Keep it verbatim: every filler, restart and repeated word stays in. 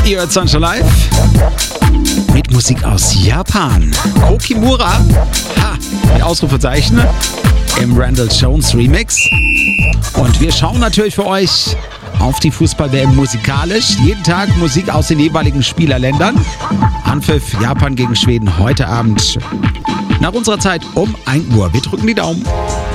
Ihr hört Sunshine Live mit Musik aus Japan. Kokimura, ha, mit Ausrufezeichen im Randall Jones Remix. Und wir schauen natürlich für euch auf die Fußball-W M musikalisch. Jeden Tag Musik aus den jeweiligen Spielerländern. Anpfiff Japan gegen Schweden heute Abend nach unserer Zeit um ein Uhr. Wir drücken die Daumen.